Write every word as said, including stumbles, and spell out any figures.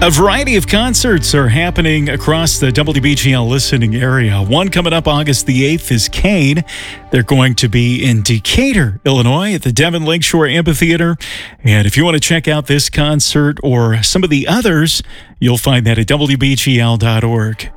A variety of concerts are happening across the W B G L listening area. One coming up August the eighth is Kane. They're going to be in Decatur, Illinois at the Devon Lakeshore Amphitheater. And if you want to check out this concert or some of the others, you'll find that at W B G L dot org.